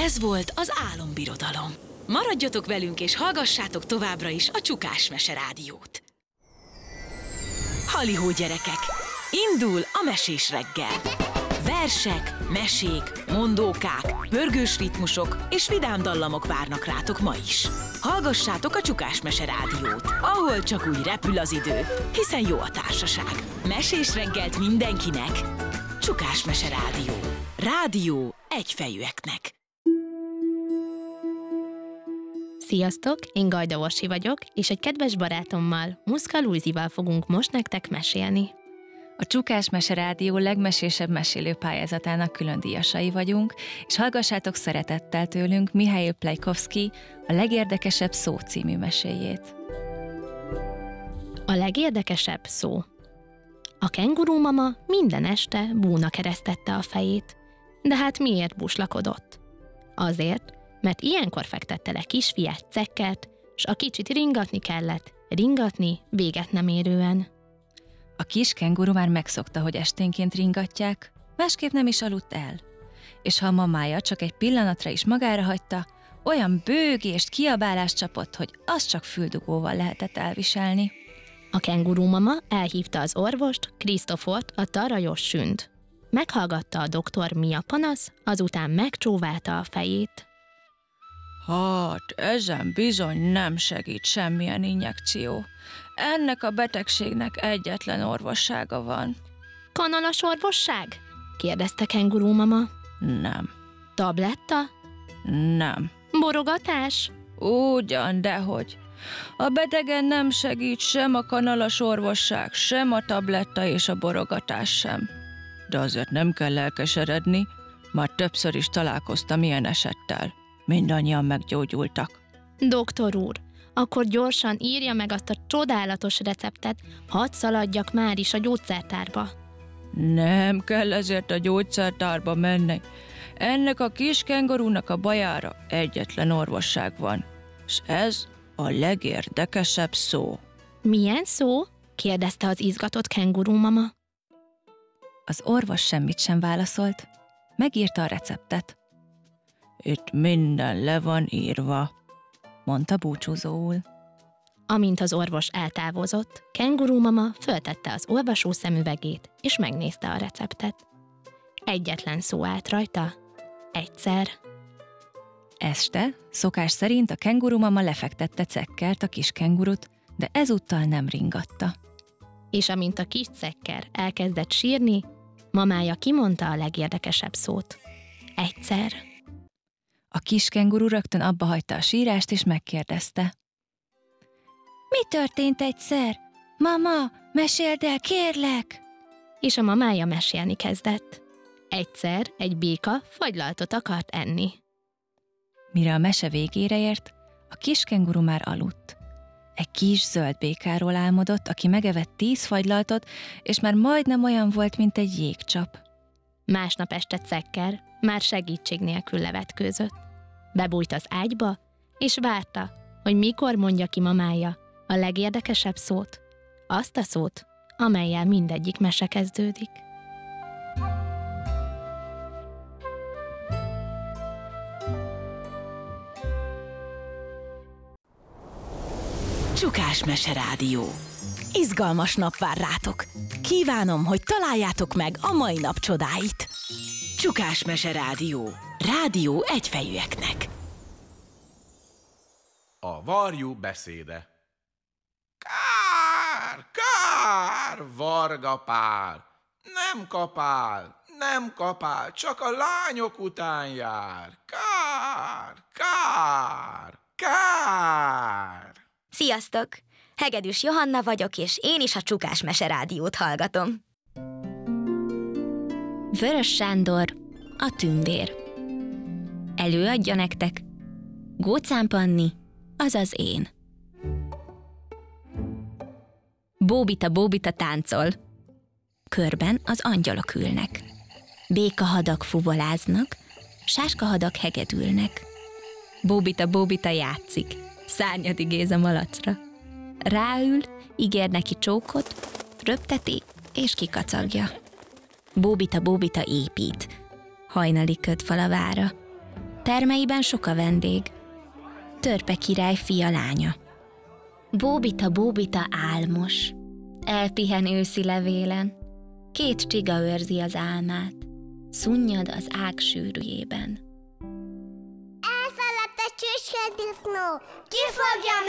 Ez volt az Álombirodalom. Maradjatok velünk és hallgassátok továbbra is a Csukás Mese Rádiót. Halihó gyerekek! Indul a mesés reggel! Versek, mesék, mondókák, pörgős ritmusok és vidám dallamok várnak rátok ma is. Hallgassátok a Csukás Mese Rádiót, ahol csak úgy repül az idő, hiszen jó a társaság. Mesés reggelt mindenkinek! Csukás Mese Rádió. Rádió egyfejűeknek. Sziasztok, én Gajda Orsi vagyok, és egy kedves barátommal, Muszka Lujzival fogunk most nektek mesélni. A Csukás Mese Rádió legmesésebb mesélő pályázatának külön díjasai vagyunk, és hallgassátok szeretettel tőlünk Mihály Plejkovszky a Legérdekesebb szó című meséjét. A legérdekesebb szó. A kengurumama minden este búna keresztette a fejét. De hát miért buslakodott? Azért, mert ilyenkor fektette le kisfiát Cekkert, s a kicsit ringatni kellett, ringatni véget nem érően. A kis kenguru már megszokta, hogy esténként ringatják, másképp nem is aludt el. És ha a mamája csak egy pillanatra is magára hagyta, olyan bőgést, kiabálást csapott, hogy azt csak füldugóval lehetett elviselni. A kengurumama elhívta az orvost, Krisztofort, a tarajos sünt. Meghallgatta a doktor, mi a panasz, azután megcsóválta a fejét. Hát, ezen bizony nem segít semmilyen injekció. Ennek a betegségnek egyetlen orvossága van. Kanalas orvosság? Kérdezte kengurumama. Nem. Tabletta? Nem. Borogatás? Ugyan, dehogy. A betegen nem segít sem a kanalas orvosság, sem a tabletta és a borogatás sem. De azért nem kell lelkeseredni, már többször is találkoztam ilyen esettel. Mindannyian meggyógyultak. Doktor úr, akkor gyorsan írja meg azt a csodálatos receptet, hadd szaladjak már is a gyógyszertárba. Nem kell ezért a gyógyszertárba menni. Ennek a kis kengurúnak a bajára egyetlen orvosság van, és ez a legérdekesebb szó. Milyen szó? Kérdezte az izgatott kengurumama. Az orvos semmit sem válaszolt, megírta a receptet. Itt minden le van írva, mondta búcsúzóul. Amint az orvos eltávozott, kengurumama föltette az olvasó szemüvegét, és megnézte a receptet. Egyetlen szó állt rajta. Egyszer. Este, szokás szerint a kengurumama lefektette Cekkert, a kis kengurut, de ezúttal nem ringatta. És amint a kis Cekker elkezdett sírni, mamája kimondta a legérdekesebb szót. Egyszer. A kis kenguru rögtön abba hagyta a sírást, és megkérdezte. Mi történt egyszer? Mama, meséld el, kérlek! És a mamája mesélni kezdett. Egyszer egy béka fagylaltot akart enni. Mire a mese végére ért, a kis kenguru már aludt. Egy kis zöld békáról álmodott, aki megevett 10 fagylaltot, és már majdnem olyan volt, mint egy jégcsap. Másnap este Cekker már segítség nélkül levetkőzött. Bebújt az ágyba, és várta, hogy mikor mondja ki mamája a legérdekesebb szót, azt a szót, amellyel mindegyik mese kezdődik. Csukás Mese Rádió. Izgalmas nap vár rátok. Kívánom, hogy találjátok meg a mai nap csodáit. Csukás Mese Rádió. Rádió egyfejűeknek. A varjú beszéde. Kár, kár, Varga Pál, nem kapál, nem kapál, csak a lányok után jár. Kár, kár, kár. Sziasztok! Hegedűs Johanna vagyok, és én is a Csukás Mese Rádiót hallgatom. Vörös Sándor, a tündér. Előadja nektek Gócán Panni, azaz én. Bóbita táncol. Körben az angyalok ülnek. Békahadak fuvoláznak, sáskahadak hegedülnek. Bóbita játszik, szárnyat igéz a malacra. Ráül, ígér neki csókot, röpteti és kikacagja. Bóbita épít, hajnali köd falavára. termeiben sok a vendég. Törpe király fia lánya. Bóbita álmos, elpihen őszi levélen, 2 csiga őrzi az álmát, szunnyad az ág sűrűjében. Elszaladt a csücskedisznó, ki fogja